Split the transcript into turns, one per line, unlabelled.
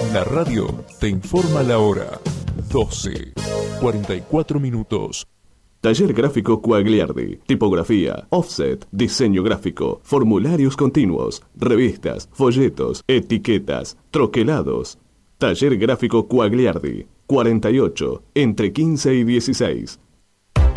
La radio te informa la hora. 12:44.
Taller Gráfico Quagliardi. Tipografía, offset, diseño gráfico, formularios continuos, revistas, folletos, etiquetas, troquelados. Taller Gráfico Quagliardi. 48, entre 15 y 16.